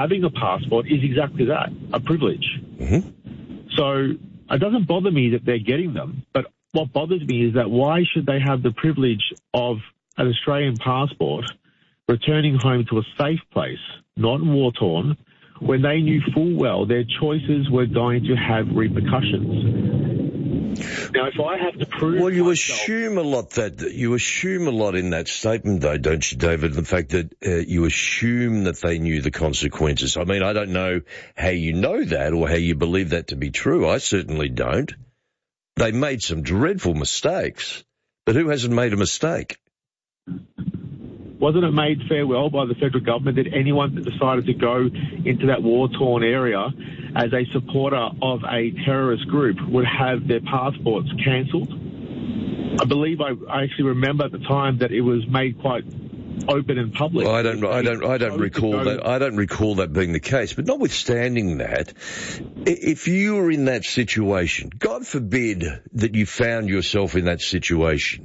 having a passport is exactly that, a privilege. Mm-hmm. So it doesn't bother me that they're getting them, but what bothers me is that why should they have the privilege of an Australian passport returning home to a safe place, not war-torn, when they knew full well their choices were going to have repercussions. Now, if I have to prove you myself... assume a lot in that statement, though, don't you, David? The fact that you assume that they knew the consequences. I mean, I don't know how you know that or how you believe that to be true. I certainly don't. They made some dreadful mistakes, but who hasn't made a mistake? Wasn't it made farewell by the federal government that anyone that decided to go into that war-torn area as a supporter of a terrorist group would have their passports cancelled? I believe I actually remember at the time that it was made quite open and public. Well, I don't recall that. I don't recall that being the case. But notwithstanding that, if you were in that situation, God forbid that you found yourself in that situation,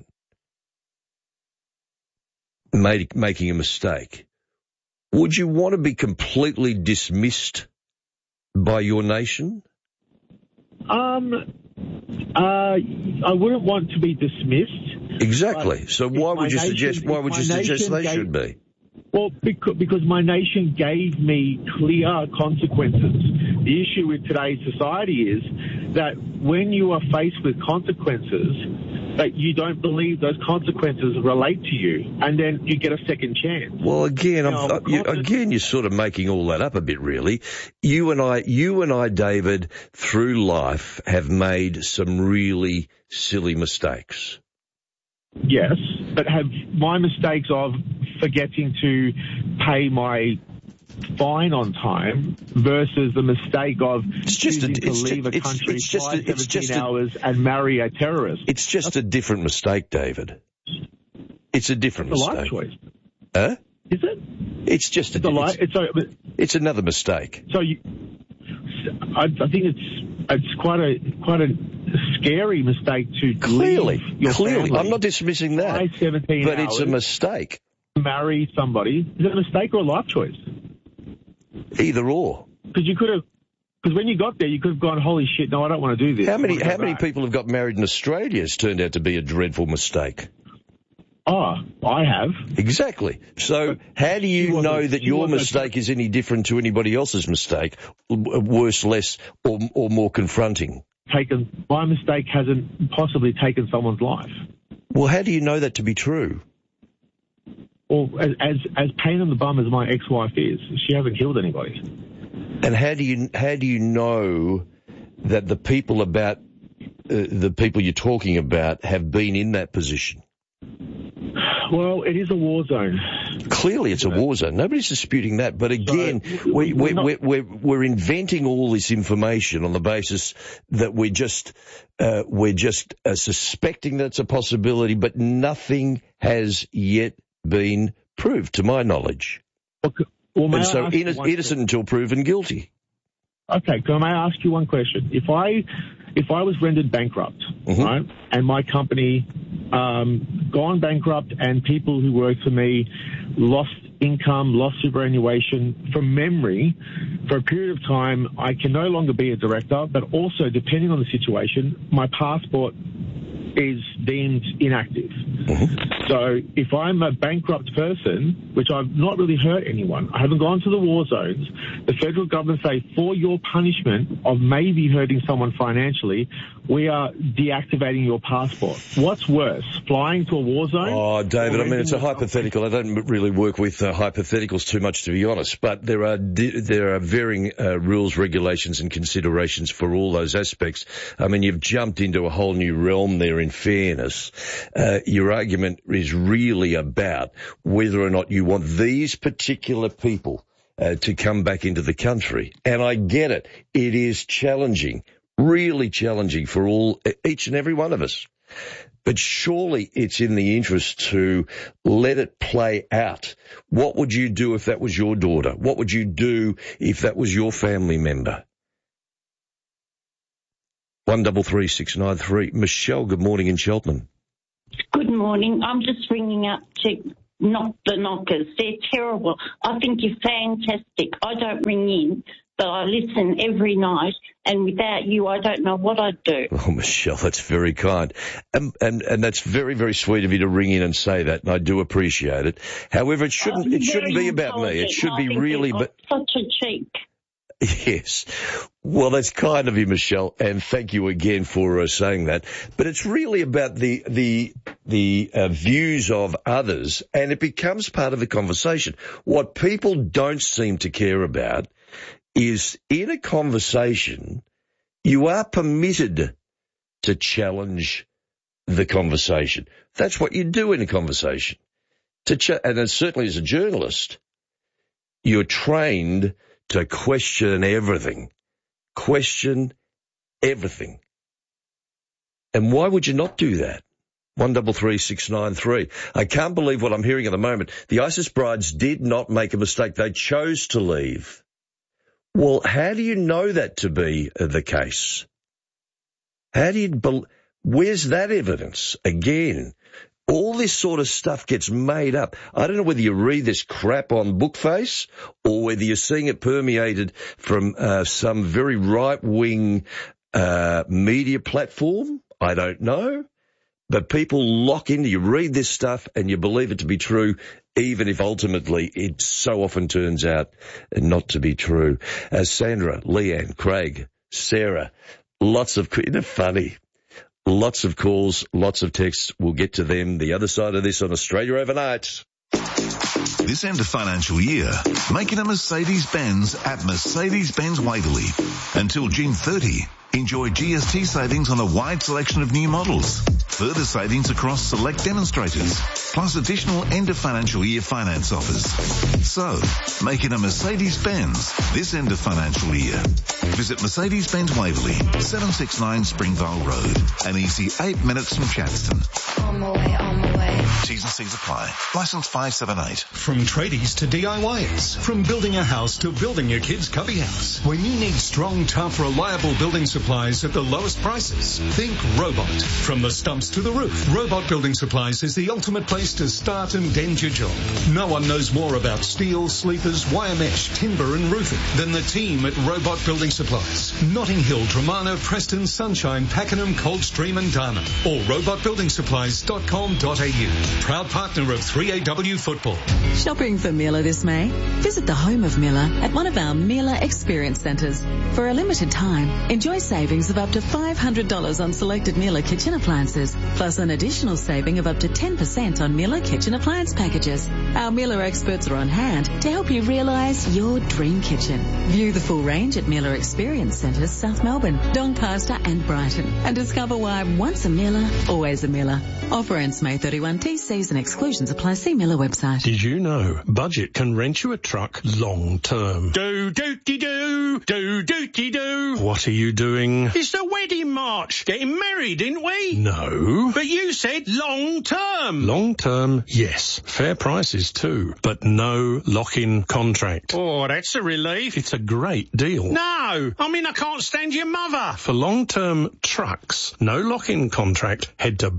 making a mistake, would you want to be completely dismissed by your nation? I wouldn't want to be dismissed. Exactly. So why would you suggest they should be? Well, because my nation gave me clear consequences. The issue with today's society is that when you are faced with consequences, that you don't believe those consequences relate to you, and then you get a second chance. Well, again, you're sort of making all that up a bit, really. You and I, David, through life have made some really silly mistakes. Yes, but have my mistakes of forgetting to pay my fine on time versus the mistake of choosing to leave a country 17 hours and marry a terrorist. It's just a different mistake, David. It's a different mistake. It's a life choice. Huh? Is it? It's just it's another mistake. So I think it's quite a scary mistake to clearly. Family. I'm not dismissing that, but it's a mistake. Marry somebody. Is it a mistake or a life choice? Either or. Because when you got there, you could have gone, holy shit, no, I don't want to do this. How many people have got married in Australia? It's turned out to be a dreadful mistake. Oh, I have. Exactly. So how do you know that your mistake is any different to anybody else's mistake, worse, less, or more confronting? My mistake hasn't possibly taken someone's life. Well, how do you know that to be true? Well, as pain in the bum as my ex-wife is, she hasn't killed anybody. And how do you know that the people you're talking about have been in that position? Well, it is a war zone. Clearly, it's a war zone. Nobody's disputing that. But again, we're inventing all this information on the basis that we're just suspecting that's a possibility, but nothing has yet been proved, to my knowledge. Well, and so innocent until proven guilty. Okay, can I ask you one question? If I was rendered bankrupt, mm-hmm. right, and my company gone bankrupt and people who worked for me lost income, lost superannuation, from memory, for a period of time, I can no longer be a director, but also, depending on the situation, my passport is deemed inactive. Mm-hmm. So if I'm a bankrupt person, which I've not really hurt anyone, I haven't gone to the war zones, the federal government say, for your punishment of maybe hurting someone financially, we are deactivating your passport. What's worse, flying to a war zone? Oh, David, I mean, it's a hypothetical. I don't really work with hypotheticals too much, to be honest, but there are varying rules, regulations and considerations for all those aspects. I mean, you've jumped into a whole new realm there, in fairness. Your argument is really about whether or not you want these particular people to come back into the country. And I get it. It is challenging, really challenging for each and every one of us. But surely it's in the interest to let it play out. What would you do if that was your daughter? What would you do if that was your family member? 133693. Michelle, good morning in Cheltenham. Good morning. I'm just ringing up to knock the knockers. They're terrible. I think you're fantastic. I don't ring in, but I listen every night, and without you, I don't know what I'd do. Oh, Michelle, that's very kind. And that's very, very sweet of you to ring in and say that, and I do appreciate it. However, it shouldn't be about me. It should be really... Such a cheek. Yes. Well, that's kind of you, Michelle, and thank you again for saying that. But it's really about the views of others, and it becomes part of the conversation. What people don't seem to care about is in a conversation, you are permitted to challenge the conversation. That's what you do in a conversation. And certainly as a journalist, you're trained to question everything. Question everything. And why would you not do that? 133693. I can't believe what I'm hearing at the moment. The ISIS brides did not make a mistake. They chose to leave. Well, how do you know that to be the case? Where's that evidence? Again, all this sort of stuff gets made up. I don't know whether you read this crap on Bookface or whether you're seeing it permeated from some very right-wing media platform. I don't know. But people lock into, you read this stuff and you believe it to be true, even if ultimately it so often turns out not to be true. Sandra, Leanne, Craig, Sarah, isn't it funny? Lots of calls, lots of texts. We'll get to them the other side of this on Australia Overnight. This end of financial year, make it a Mercedes-Benz at Mercedes-Benz Waverley. Until June 30, enjoy GST savings on a wide selection of new models. Further savings across select demonstrators, plus additional end of financial year finance offers. So, make it a Mercedes-Benz this end of financial year. Visit Mercedes-Benz Waverley, 769 Springvale Road. An easy 8 minutes from Chadstone. On my way. T's and C's apply. Licence 578. From tradies to DIYers, from building a house to building your kid's cubby house. When you need strong, tough, reliable building supplies at the lowest prices, think Robot. From the stumps to the roof, Robot Building Supplies is the ultimate place to start and end your job. No one knows more about steel, sleepers, wire mesh, timber and roofing than the team at Robot Building Supplies. Notting Hill, Tremarno, Preston, Sunshine, Pakenham, Coldstream and Darman. Or robotbuildingsupplies.com.au. Proud partner of 3AW Football. Shopping for Miele this May? Visit the home of Miele at one of our Miele Experience Centres. For a limited time, enjoy savings of up to $500 on selected Miele kitchen appliances, plus an additional saving of up to 10% on Miele kitchen appliance packages. Our Miele experts are on hand to help you realise your dream kitchen. View the full range at Miele Experience Centres, South Melbourne, Doncaster and Brighton, and discover why once a Miele, always a Miele. Offer ends May 31. T's and exclusions apply. See Miele website. Did you know Budget can rent you a truck long term? Do-do-de-do, do-do-de-do. What are you doing? It's the wedding march. Getting married, didn't we? No. But you said long term. Long term, yes. Fair prices too, but no lock-in contract. Oh, that's a relief. It's a great deal. No, I mean I can't stand your mother. For long-term trucks, no lock-in contract, head to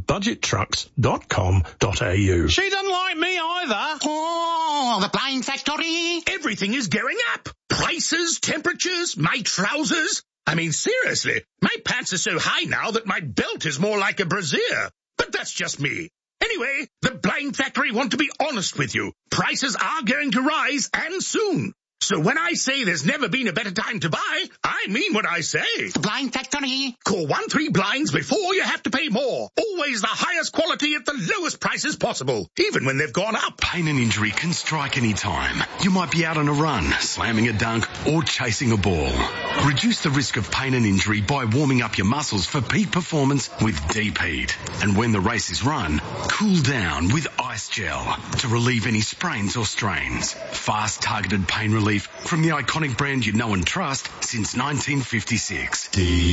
budgettrucks.com.au. She doesn't like me either. Oh, the Blind Factory. Everything is going up. Prices, temperatures, my trousers. I mean, seriously, my pants are so high now that my belt is more like a brassiere. But that's just me. Anyway, the Blind Factory want to be honest with you. Prices are going to rise, and soon. So when I say there's never been a better time to buy, I mean what I say. The Blind Factory. Call 13Blinds before you have to pay more. Always the highest quality at the lowest prices possible, even when they've gone up. Pain and injury can strike any time. You might be out on a run, slamming a dunk, or chasing a ball. Reduce the risk of pain and injury by warming up your muscles for peak performance with Deep Heat. And when the race is run, cool down with Ice Gel to relieve any sprains or strains. Fast, targeted pain relief from the iconic brand you know and trust since 1956.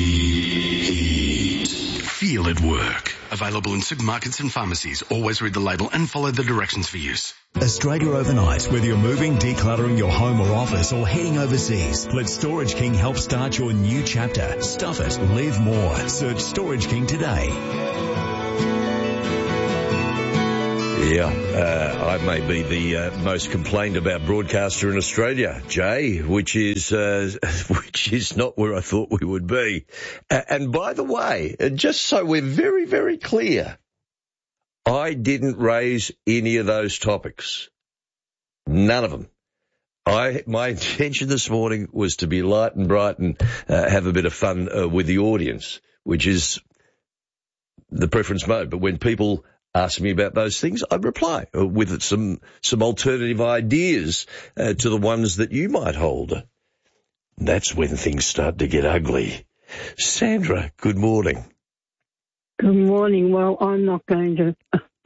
Deep. Feel it work. Available in supermarkets and pharmacies. Always read the label and follow the directions for use. Australia Overnight. Whether you're moving, decluttering your home or office, or heading overseas, let Storage King help start your new chapter. Stuff it. Live more. Search Storage King today. I may be the most complained about broadcaster in Australia, Jay, which is not where I thought we would be. And by the way, just so we're very, very clear, I didn't raise any of those topics. None of them. My intention this morning was to be light and bright and have a bit of fun with the audience, which is the preference mode. But when people ask me about those things, I reply with some alternative ideas to the ones that you might hold. That's when things start to get ugly. Sandra, good morning. Good morning. Well, I'm not going to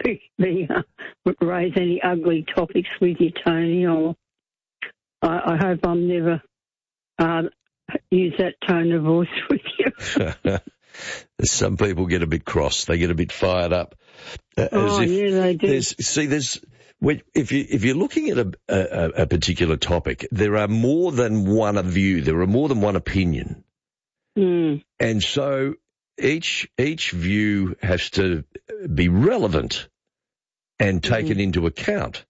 raise any ugly topics with you, Tony. I hope I'm never use that tone of voice with you. Some people get a bit cross. They get a bit fired up. Yeah, they do. If you're looking at a particular topic, there are more than one view. There are more than one opinion. Mm. And so each view has to be relevant and taken into account.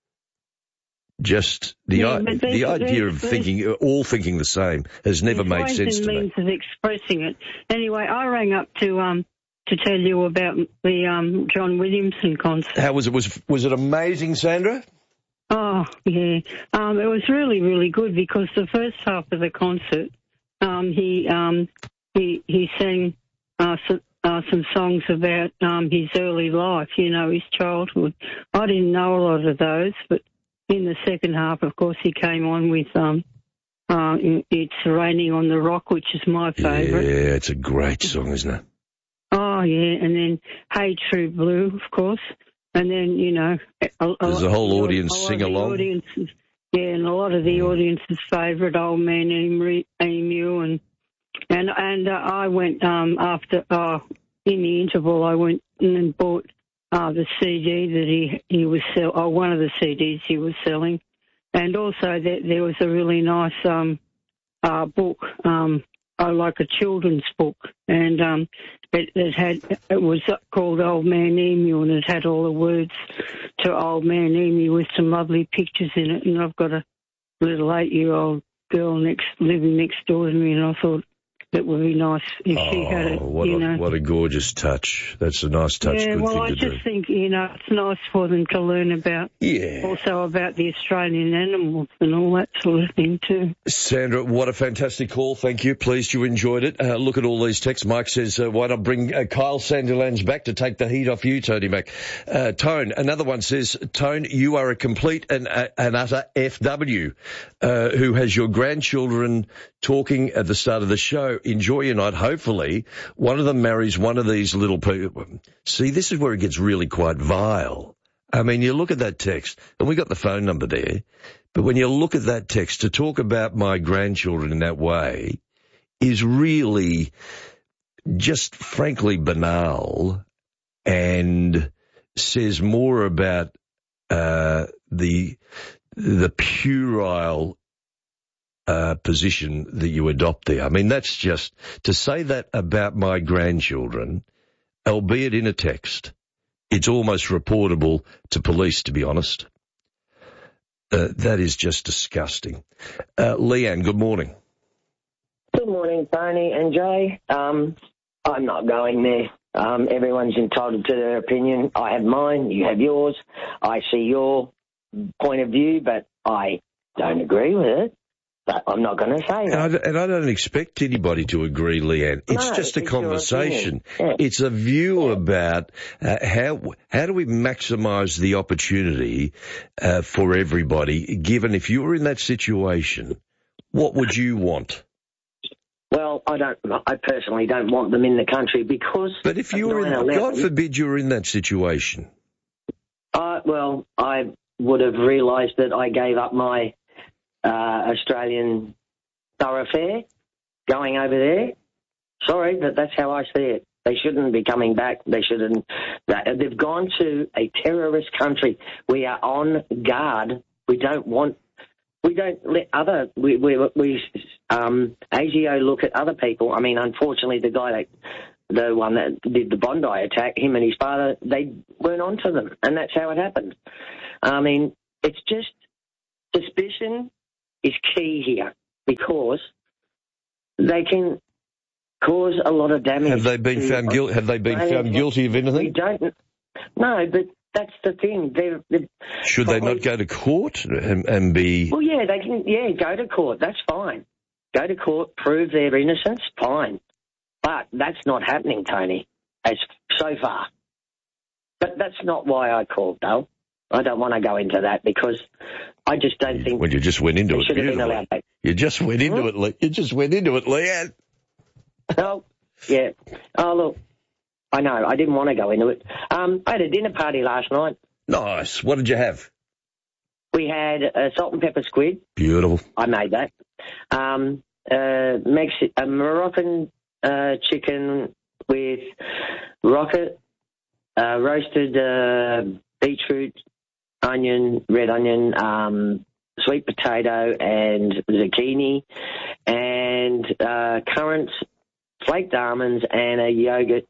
Just the idea of all thinking the same has never made sense to me. Means of expressing it. Anyway, I rang up to tell you about the John Williamson concert. How was it? Was it amazing, Sandra? Oh yeah, it was really, really good because the first half of the concert, he sang some songs about his early life, his childhood. I didn't know a lot of those, but in the second half, of course, he came on with It's Raining on the Rock, which is my favourite. Yeah, it's a great song, isn't it? Oh, yeah, and then Hey True Blue, of course. And then, does the whole audience sing along? And a lot of the audience's favourite, Old Man Emu. And I went after, in the interval, I went and bought the CD that he was selling, one of the CDs he was selling. And also there was a really nice book, like a children's book, and it was called Old Man Emu, and it had all the words to Old Man Emu with some lovely pictures in it. And I've got a little 8-year-old girl living next door to me, and I thought it would be nice if she had it. What a gorgeous touch. That's a nice touch. Yeah, good well, thing I to just do. think, it's nice for them to learn about, also about the Australian animals and all that sort of thing too. Sandra, what a fantastic call. Thank you. Pleased you enjoyed it. Look at all these texts. Mike says, why not bring Kyle Sandilands back to take the heat off you, Tony Mac? Tone, another one says, Tone, you are a complete and utter FW who has your grandchildren talking at the start of the show. Enjoy your night. Hopefully, one of them marries one of these little people. See, this is where it gets really quite vile. I mean, you look at that text, and we got the phone number there, but when you look at that text, to talk about my grandchildren in that way is really just frankly banal and says more about the puerile position that you adopt there. I mean, that's just, to say that about my grandchildren, albeit in a text, it's almost reportable to police, to be honest. That is just disgusting. Leanne, good morning. Good morning, Tony and Jay. I'm not going there. Everyone's entitled to their opinion. I have mine, you have yours. I see your point of view, but I don't agree with it. But I'm not going to say that. And I don't expect anybody to agree, Leanne. It's just a conversation. Yeah. It's a view about how do we maximise the opportunity for everybody, given if you were in that situation, what would you want? Well, I personally don't want them in the country because... But if you were God forbid you were in that situation. I would have realised that I gave up my Australian thoroughfare going over there. Sorry, but that's how I see it. They shouldn't be coming back. They shouldn't. They've gone to a terrorist country. We are on guard. We don't let other. ASIO look at other people. I mean, unfortunately, the guy the one that did the Bondi attack, him and his father, they weren't onto them, and that's how it happened. I mean, it's just suspicion is key here because they can cause a lot of damage. Have they been found guilty? Have they been found guilty of anything? We don't. No, but that's the thing. They're Should they not go to court and be? Well, yeah, they can. Yeah, go to court. That's fine. Go to court, prove their innocence. Fine, but that's not happening, Tony, as so far. But that's not why I called, though. I don't want to go into that because I just don't think. Well, you just went into it. Should have been allowed back. You just went into it. You just went into it, Leanne. Oh, yeah. Oh, look, I know. I didn't want to go into it. I had a dinner party last night. Nice. What did you have? We had a salt and pepper squid. Beautiful. I made that. A Moroccan chicken with roasted beetroot, onion, red onion, sweet potato and zucchini, and currants, flaked almonds, and a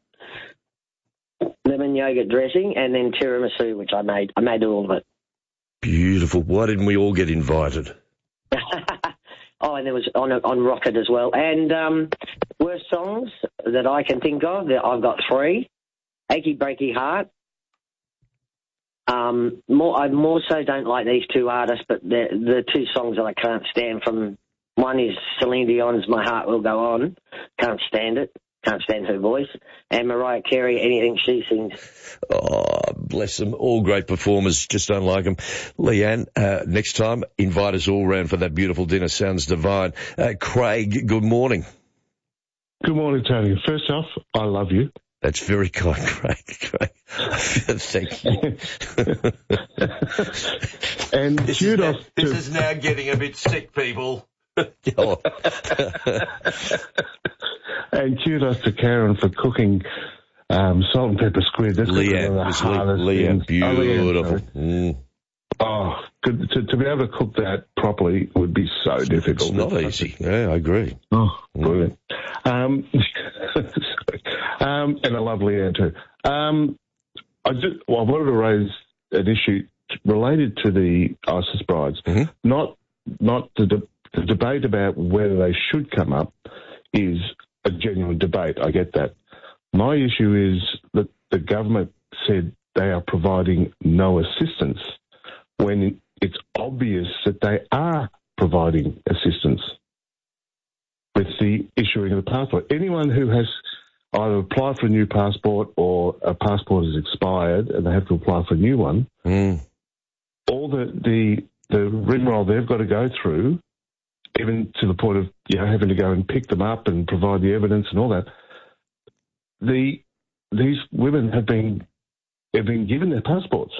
lemon yogurt dressing, and then tiramisu, which I made. I made all of it. Beautiful. Why didn't we all get invited? Oh, and there was on Rocket as well. And worst songs that I can think of, I've got 3. Achy Breaky Heart. I more so don't like these 2 artists, but the 2 songs that I can't stand from, one is Celine Dion's My Heart Will Go On. Can't stand it. Can't stand her voice. And Mariah Carey, anything she sings. Oh, bless them. All great performers, just don't like them. Leanne, next time, invite us all round for that beautiful dinner. Sounds divine. Craig, good morning. Good morning, Tony. First off, I love you. That's very kind, Craig. Thank you. And this is now getting a bit sick, people. And kudos to Karen for cooking salt and pepper squid. That's Leanne, beautiful. Oh, to be able to cook that properly would be so difficult. It's not easy. Yeah, I agree. Oh, brilliant. And a lovely Leanne too. I wanted to raise an issue related to the ISIS brides. Mm-hmm. Not the debate about whether they should come up is a genuine debate. I get that. My issue is that the government said they are providing no assistance when it's obvious that they are providing assistance with the issuing of the passport. Anyone who has either applied for a new passport or a passport has expired and they have to apply for a new one, all the rigmarole they've got to go through, even to the point of having to go and pick them up and provide the evidence and all that. These women have been given their passports.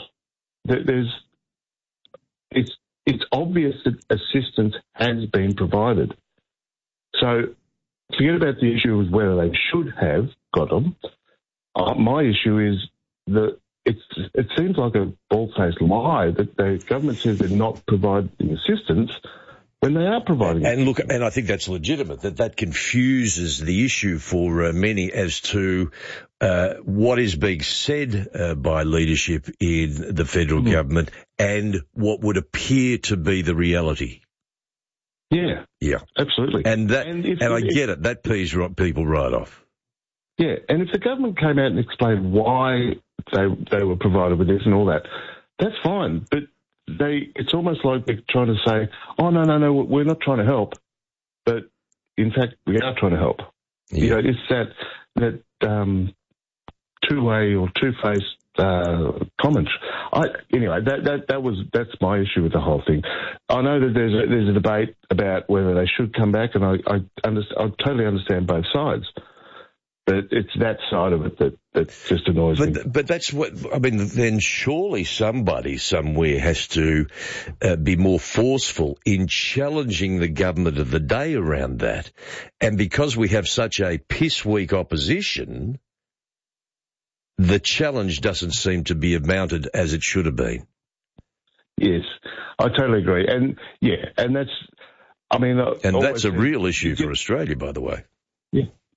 It's obvious that assistance has been provided. So forget about the issue of whether they should have got them. My issue is that it seems like a bald-faced lie that the government says they're not providing assistance when they are providing it. And look, and I think that's legitimate, that confuses the issue for many as to what is being said by leadership in the federal government and what would appear to be the reality. Yeah. Yeah. Absolutely. And I get it. That pees people right off. Yeah, and if the government came out and explained why they were provided with this and all that, that's fine. But it's almost like they're trying to say, oh, no, we're not trying to help. But, in fact, we are trying to help. Yeah. It's that two-way or two-faced comment. That's my issue with the whole thing. I know that there's a debate about whether they should come back, and I totally understand both sides. But it's that side of it that just annoys me. But that's what, I mean, then surely somebody somewhere has to be more forceful in challenging the government of the day around that. And because we have such a piss-weak opposition, the challenge doesn't seem to be mounted as it should have been. Yes, I totally agree. And that's a real issue for Australia, by the way.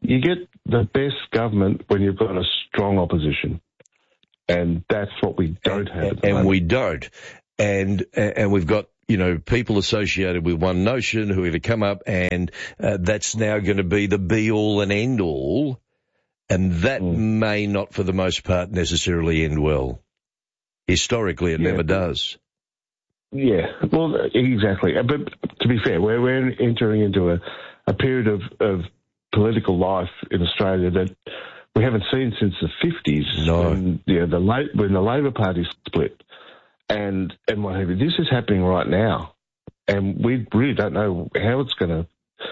you get the best government when you've got a strong opposition. And that's what we don't have. And we don't. And we've got, people associated with One Notion who have come up, and that's now going to be the be-all and end-all. And that may not, for the most part, necessarily end well. Historically, it never does. Yeah, well, exactly. But to be fair, we're entering into a period of political life in Australia that we haven't seen since the 50s. No. When the Labor Party split and what have you. This is happening right now. And we really don't know how it's going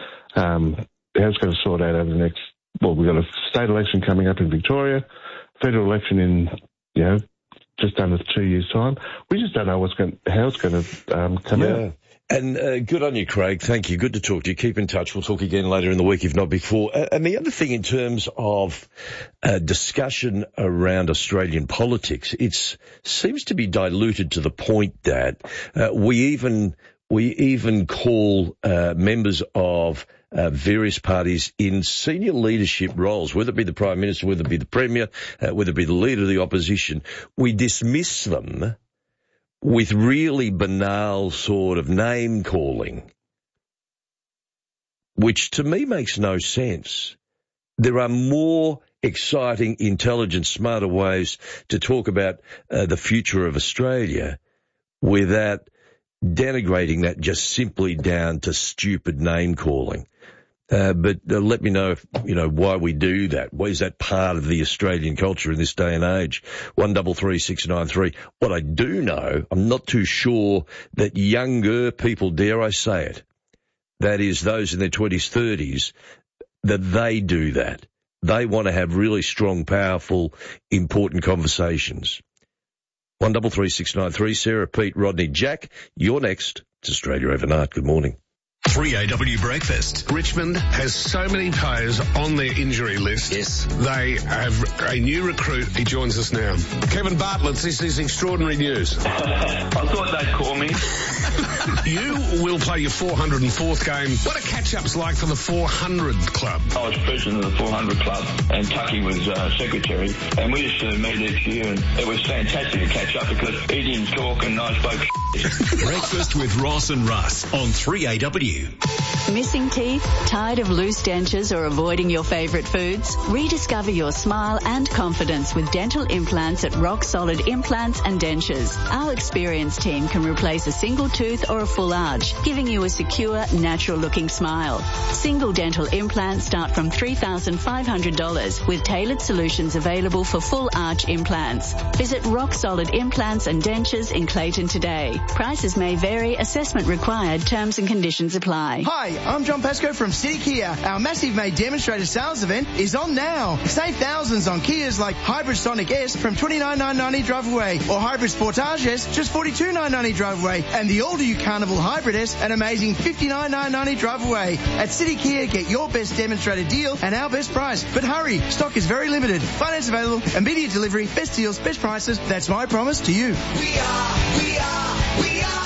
to sort out over the next, we've got a state election coming up in Victoria, federal election in, just under 2 years' time. We just don't know how it's going to come out. And good on you, Craig. Thank you. Good to talk to you. Keep in touch. We'll talk again later in the week, if not before. And the other thing in terms of discussion around Australian politics, it seems to be diluted to the point that we even call members of various parties in senior leadership roles, whether it be the Prime Minister, whether it be the Premier, whether it be the Leader of the Opposition, we dismiss them with really banal sort of name-calling, which to me makes no sense. There are more exciting, intelligent, smarter ways to talk about the future of Australia without denigrating that just simply down to stupid name-calling. But let me know why we do that. Why is that part of the Australian culture in this day and age? 133693. What I do know, I'm not too sure that younger people, dare I say it, that is those in their 20s, 30s, that they do that. They want to have really strong, powerful, important conversations. 133693. Sarah, Pete, Rodney, Jack, you're next. It's Australia Overnight. Good morning. 3AW Breakfast. Richmond has so many players on their injury list. Yes. They have a new recruit. He joins us now. Kevin Bartlett, this is extraordinary news. I thought they'd call me. You will play your 404th game. What are catch-ups like for the 400 Club? I was president of the 400 Club and Tucky was secretary. And we used to meet each year and it was fantastic to catch up because he didn't talk and I spoke Breakfast with Ross and Russ on 3AW. Missing teeth? Tired of loose dentures or avoiding your favourite foods? Rediscover your smile and confidence with dental implants at Rock Solid Implants and Dentures. Our experienced team can replace a single tooth or a full arch, giving you a secure, natural-looking smile. Single dental implants start from $3,500 with tailored solutions available for full arch implants. Visit Rock Solid Implants and Dentures in Clayton today. Prices may vary, assessment required, terms and conditions apply. Hi, I'm John Pascoe from City Kia. Our massive May demonstrator sales event is on now. Save thousands on Kias like Hybrid Sonic S from $29,990 drive away or Hybrid Sportage S just $42,990 drive away and the all-new Carnival Hybrid S an amazing $59,990 drive away. At City Kia, get your best demonstrator deal and our best price. But hurry, stock is very limited. Finance available, immediate delivery, best deals, best prices. That's my promise to you. We are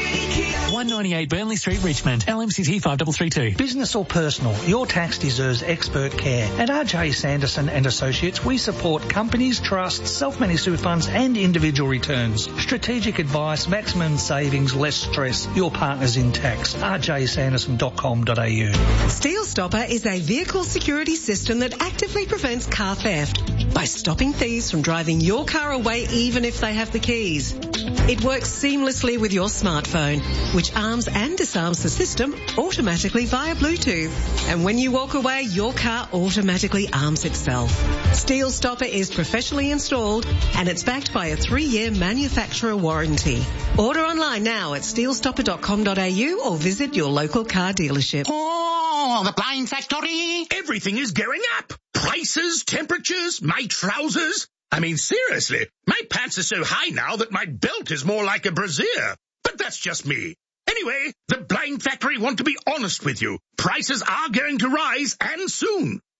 198 Burnley Street, Richmond. LMCT 5332. Business or personal, your tax deserves expert care. At RJ Sanderson and Associates, we support companies, trusts, self-managed super funds and individual returns. Strategic advice, maximum savings, less stress. Your partners in tax. rjsanderson.com.au. Steel Stopper is a vehicle security system that actively prevents car theft by stopping thieves from driving your car away even if they have the keys. It works seamlessly with your smartphone, which arms and disarms the system automatically via Bluetooth. And when you walk away, your car automatically arms itself. Steel Stopper is professionally installed and it's backed by a 3-year manufacturer warranty. Order online now at steelstopper.com.au or visit your local car dealership. Oh, the Blind Factory! Everything is going up. Prices, temperatures, my trousers. I mean, seriously, my pants are so high now that my belt is more like a brassiere. But that's just me. Anyway, the Blind Factory want to be honest with you. Prices are going to rise, and soon.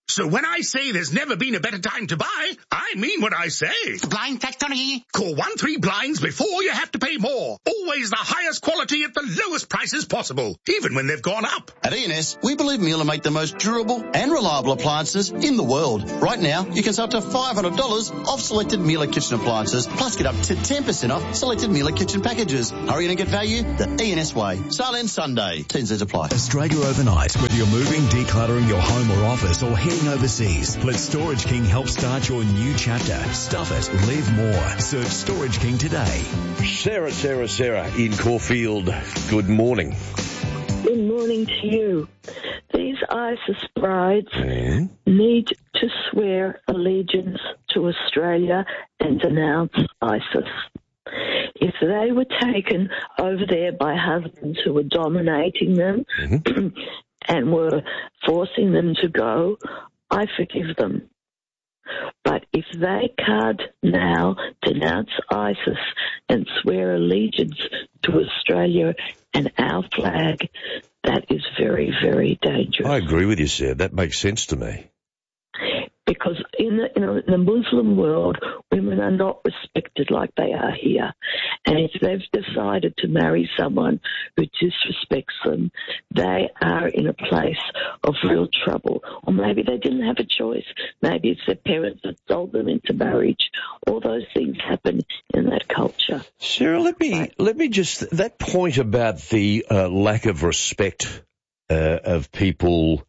So when I say there's never been a better time to buy, I mean what I say. Blind Factory. Call 1-3 Blinds before you have to pay more. Always the highest quality at the lowest prices possible, even when they've gone up. At E&S, we believe Miele make the most durable and reliable appliances in the world. Right now, you can save up to $500 off selected Miele kitchen appliances, plus get up to 10% off selected Miele kitchen packages. Hurry in and get value the E&S way. Sale ends Sunday. T&Cs apply. Australia overnight. Whether you're moving, decluttering your home or office, or heading overseas, let Storage King help start your new chapter. Stuff it. Live more. Search Storage King today. Sarah in Caulfield. Good morning. Good morning to you. These ISIS brides need to swear allegiance to Australia and denounce ISIS. If they were taken over there by husbands who were dominating them and were forcing them to go, I forgive them. But if they can't now denounce ISIS and swear allegiance to Australia and our flag, that is very, very dangerous. I agree with you, Sarah. That makes sense to me. Because in the Muslim world, women are not respected like they are here. And if they've decided to marry someone who disrespects them, they are in a place of real trouble. Or maybe they didn't have a choice. Maybe it's their parents that sold them into marriage. All those things happen in that culture. Sarah, let me just, that point about the lack of respect of people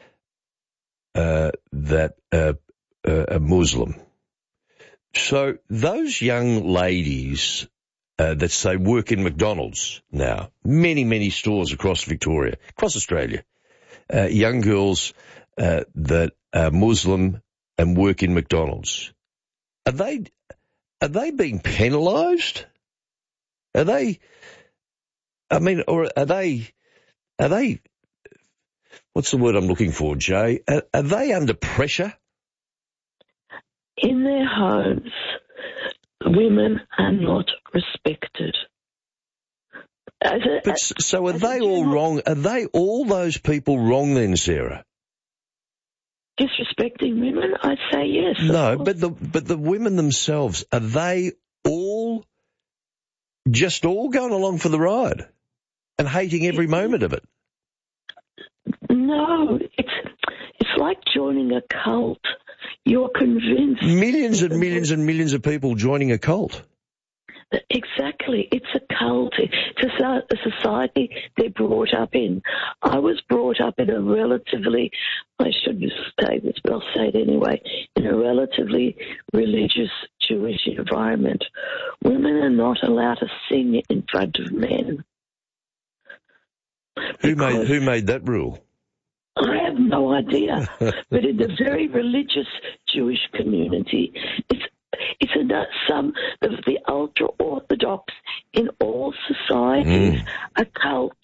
that are Muslim. So those young ladies that say work in McDonald's now, many stores across Victoria, across Australia, young girls that are Muslim and work in McDonald's, are they being penalised? Are they? I mean, or are they? What's the word I'm looking for, Jay? Are they under pressure? In their homes, women are not respected. So are they all wrong? Are they all those people wrong then, Sarah? Disrespecting women? I'd say yes. No, but the women themselves, are they all going along for the ride and hating every moment of it? No, it's like joining a cult. You're convinced. Millions and millions and millions of people joining a cult. Exactly. It's a cult. It's a society they're brought up in. I was brought up in a relatively, I shouldn't say this, but I'll say it anyway, in a relatively religious Jewish environment. Women are not allowed to sing in front of men. Who made that rule? I have no idea. But in the very religious Jewish community, it's some of the ultra-Orthodox in all societies are cults.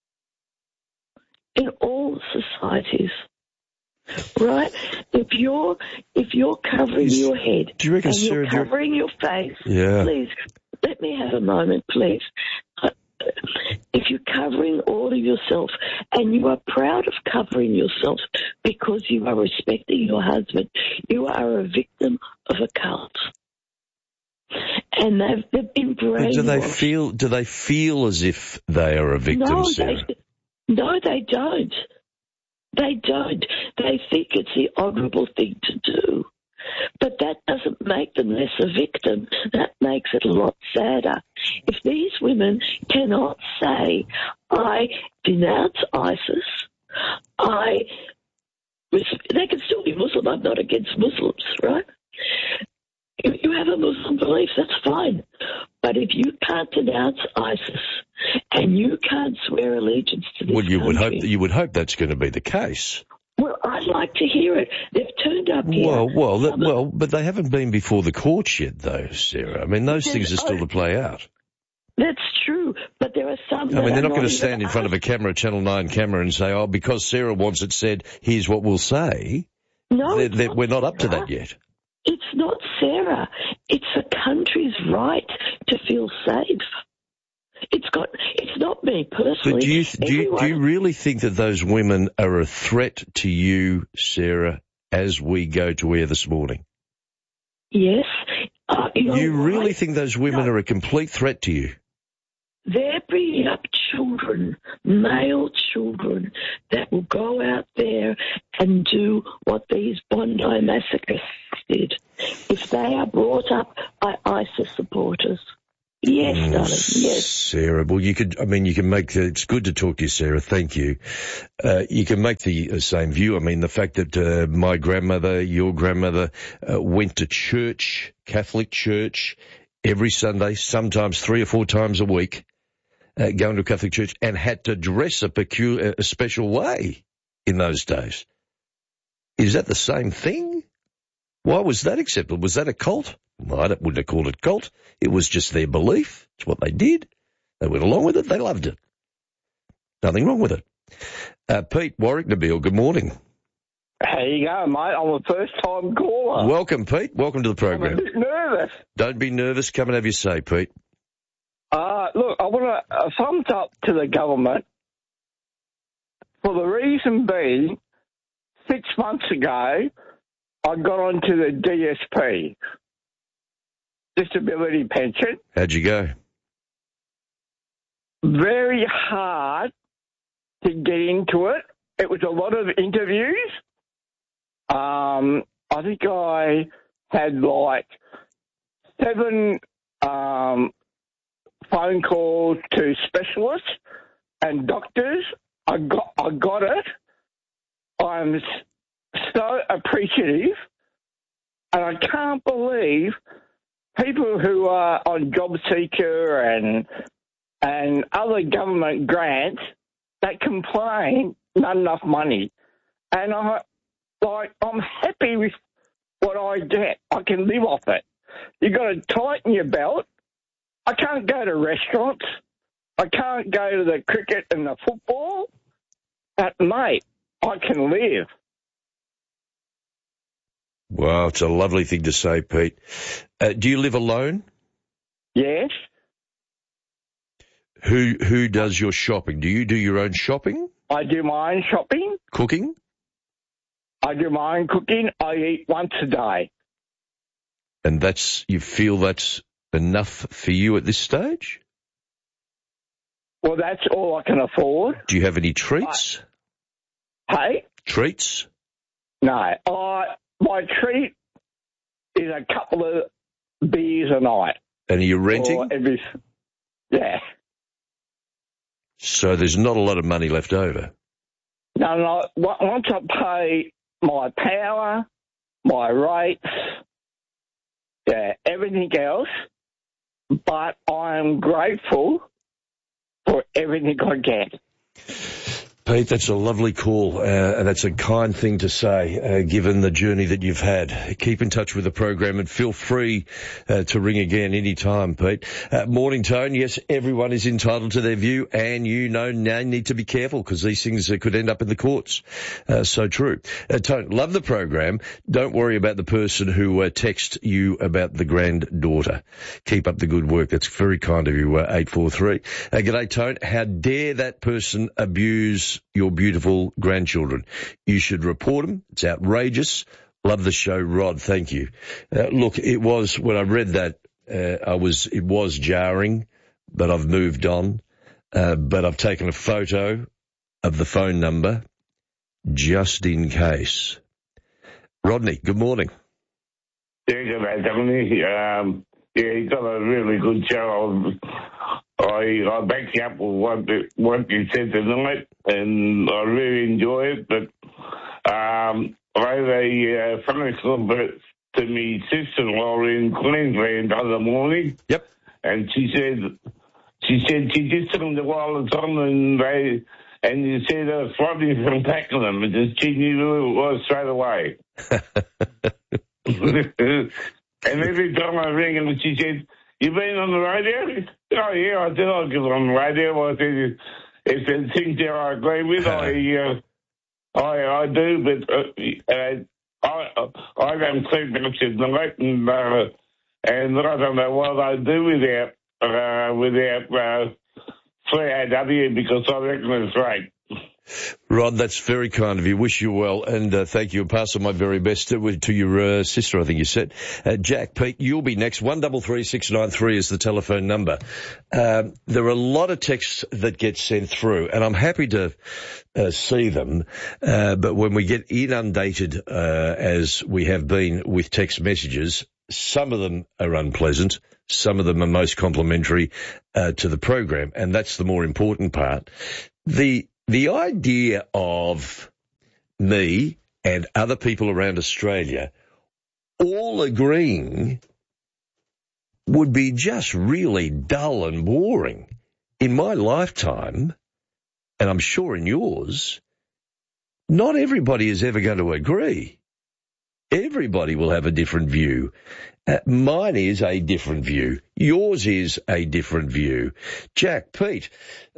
In all societies. Right? If you're covering your head and you're covering your face, please, let me have a moment, please. If you're covering all of yourself and you are proud of covering yourself because you are respecting your husband, you are a victim of a cult. And they've been brainwashed. Do they feel as if they are a victim, Sarah? No, they don't. They don't. They think it's the honourable thing to do. But that doesn't make them less a victim. That makes it a lot sadder. If these women cannot say, I denounce ISIS, they can still be Muslim. I'm not against Muslims, right? If you have a Muslim belief, that's fine. But if you can't denounce ISIS and you can't swear allegiance to this country... you would hope that's going to be the case. Well, I'd like to hear it. They've turned up here. Well, but they haven't been before the courts yet, though, Sarah. I mean, those things are still to play out. That's true, but there are some... I mean, they're not going to stand in front of a camera, Channel 9 camera, and say, because Sarah wants it said, here's what we'll say. No, we're not up to that yet. It's not Sarah. It's a country's right to feel safe. It's not me personally. But do you really think that those women are a threat to you, Sarah, as we go to air this morning? Yes. You really think those women are a complete threat to you? They're bringing up children, male children, that will go out there and do what these Bondi massacres did. If they are brought up by ISIS supporters. Yes, darling, yes. Sarah, well, you can make it's good to talk to you, Sarah, thank you. You can make the same view. I mean, the fact that my grandmother, your grandmother, went to church, Catholic church, every Sunday, sometimes 3 or 4 times a week, going to a Catholic church, and had to dress a special way in those days. Is that the same thing? Why was that acceptable? Was that a cult? Well, I wouldn't have called it cult. It was just their belief. It's what they did. They went along with it. They loved it. Nothing wrong with it. Pete, Warwick, Nabil, good morning. How you going, mate? I'm a first-time caller. Welcome, Pete. Welcome to the program. I'm a bit nervous. Don't be nervous. Come and have your say, Pete. Look, I want a thumbs up to the government for the reason being 6 months ago I got onto the DSP, disability pension. How'd you go? Very hard to get into it. It was a lot of interviews. I think I had like 7 phone calls to specialists and doctors. I got it. I'm so appreciative, and I can't believe people who are on Job Seeker and other government grants that complain not enough money. And I'm happy with what I get. I can live off it. You got to tighten your belt. I can't go to restaurants. I can't go to the cricket and the football. But, mate, I can live. Wow, it's a lovely thing to say, Pete. Do you live alone? Yes. Who does your shopping? Do you do your own shopping? I do my own shopping. Cooking? I do my own cooking. I eat once a day. And you feel that's enough for you at this stage? Well, that's all I can afford. Do you have any treats? Hey? Treats? No. My treat is a couple of beers a night. And are you renting? Yeah. So there's not a lot of money left over? No. Once I pay my power, my rates, everything else, but I'm grateful for everything I get. Pete, that's a lovely call, and that's a kind thing to say, given the journey that you've had. Keep in touch with the program and feel free to ring again any time, Pete. Morning, Tone. Yes, everyone is entitled to their view, and now need to be careful because these things could end up in the courts. So true. Tone, love the program. Don't worry about the person who texted you about the granddaughter. Keep up the good work. That's very kind of you, 843. G'day, Tone. How dare that person abuse your beautiful grandchildren? You should report them. It's outrageous. Love the show, Rod. Thank you. Look, when I read that, it was jarring, but I've moved on. But I've taken a photo of the phone number just in case. Rodney, good morning. Yeah, good day, Dominic. You've got a really good show. I back you up with what you said tonight, and I really enjoy it. But I had a phone call to my sister-in-law in Queensland the other morning. Yep. And she said she just took them to Wireless On, and you said I was flooding from Pakenham, and she knew who it was straight away. And every time I ring her, she said, "You been on the radio?" "Oh, yeah, I did. I get on the radio." I said, "If there's things there I agree with, I do, but I don't sleep much at night, and I don't know what I do without 3AW, because I reckon it's right." Rod, that's very kind of you. Wish you well, and thank you. Pass on my very best to your sister, I think you said. Jack, Pete, you'll be next. 133693 is the telephone number. There are a lot of texts that get sent through, and I'm happy to see them, but when we get inundated, as we have been with text messages, some of them are unpleasant, some of them are most complimentary to the program, and that's the more important part. The idea of me and other people around Australia all agreeing would be just really dull and boring. In my lifetime, and I'm sure in yours, not everybody is ever going to agree. Everybody will have a different view. Mine is a different view. Yours is a different view. Jack, Pete,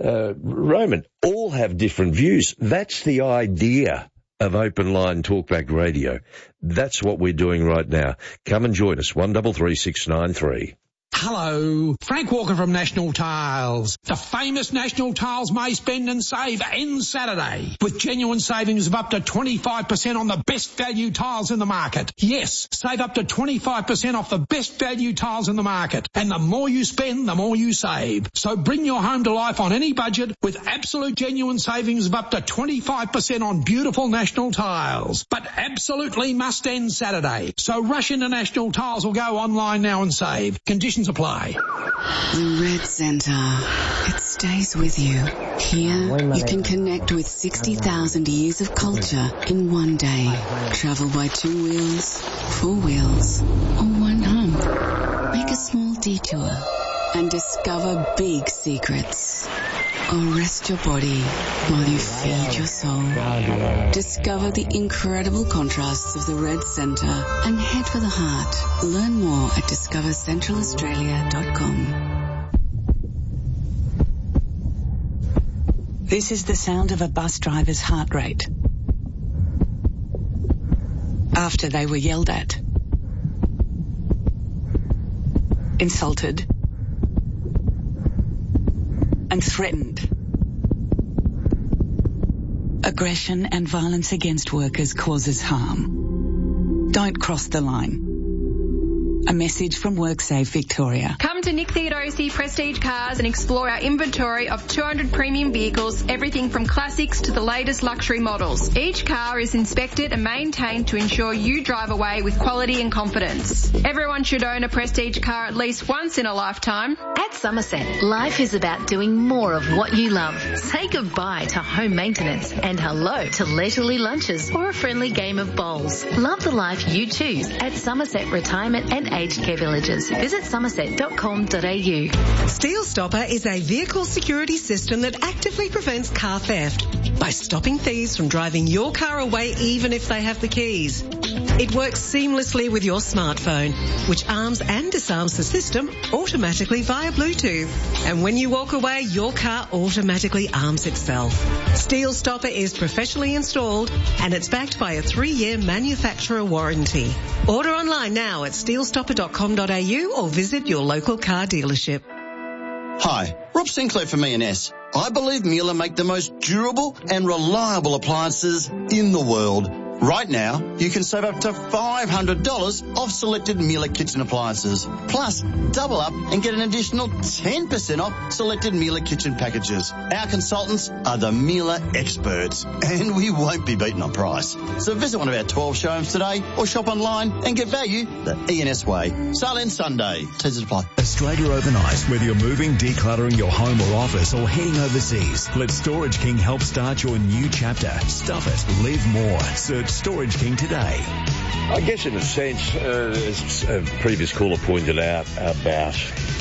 Roman, all have different views. That's the idea of Open Line Talkback Radio. That's what we're doing right now. Come and join us, 133693. Hello, Frank Walker from National Tiles. The famous National Tiles May Spend and Save ends Saturday with genuine savings of up to 25% on the best value tiles in the market. Yes, save up to 25% off the best value tiles in the market. And the more you spend, the more you save. So bring your home to life on any budget with absolute genuine savings of up to 25% on beautiful National Tiles. But absolutely must end Saturday. So rush into National Tiles or go online now and save. Conditions apply. The Red Centre. It stays with you. Here, you can connect with 60,000 years of culture in one day. Travel by 2 wheels, 4 wheels, or one hump. Make a small detour and discover big secrets. Or rest your body while you feed your soul. Discover the incredible contrasts of the Red Centre and head for the heart. Learn more at discovercentralaustralia.com. This is the sound of a bus driver's heart rate after they were yelled at, insulted, and threatened. Aggression and violence against workers causes harm. Don't cross the line. A message from WorkSafe Victoria. Come to Nick Theodosi Prestige Cars and explore our inventory of 200 premium vehicles, everything from classics to the latest luxury models. Each car is inspected and maintained to ensure you drive away with quality and confidence. Everyone should own a Prestige car at least once in a lifetime. At Somerset, life is about doing more of what you love. Say goodbye to home maintenance and hello to leisurely lunches or a friendly game of bowls. Love the life you choose at Somerset Retirement and Aged Care Villages. Visit somerset.com.au. Steel Stopper is a vehicle security system that actively prevents car theft by stopping thieves from driving your car away even if they have the keys. It works seamlessly with your smartphone, which arms and disarms the system automatically via Bluetooth. And when you walk away, your car automatically arms itself. Steel Stopper is professionally installed and it's backed by a 3-year manufacturer warranty. Order online now at steelstopper.com.au or visit your local car dealership. Hi, Rob Sinclair from E&S. I believe Miele make the most durable and reliable appliances in the world. Right now, you can save up to $500 off selected Miele kitchen appliances. Plus, double up and get an additional 10% off selected Miele kitchen packages. Our consultants are the Miele experts, and we won't be beaten on price. So visit one of our 12 showrooms today or shop online and get value the E&S way. Sale ends Sunday. T's apply. Australia overnight, whether you're moving, decluttering your home or office, or heading overseas, let Storage King help start your new chapter. Stuff it. Live more. Search Storage King today. I guess in a sense, as a previous caller pointed out about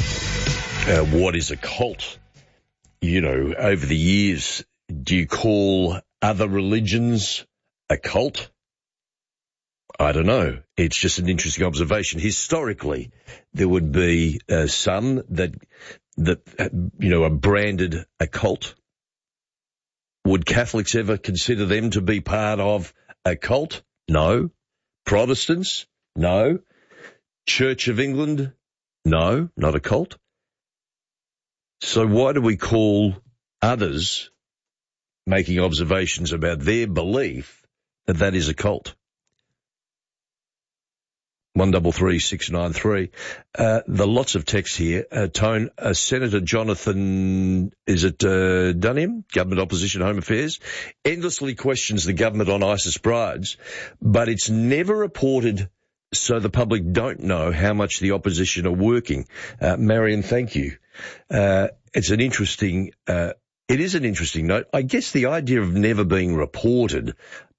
what is a cult, you know, over the years, do you call other religions a cult? I don't know. It's just an interesting observation. Historically, there would be some that are branded a cult. Would Catholics ever consider them to be part of a cult? No. Protestants? No. Church of England? No, not a cult. So why do we call others making observations about their belief that that is a cult. 133693. The lots of text here. Tone, Senator Jonathan, is it Dunham, Government Opposition Home Affairs, endlessly questions the government on ISIS brides, but it's never reported, so the public don't know how much the opposition are working. Marion, thank you. It's an interesting, it is an interesting note. I guess the idea of never being reported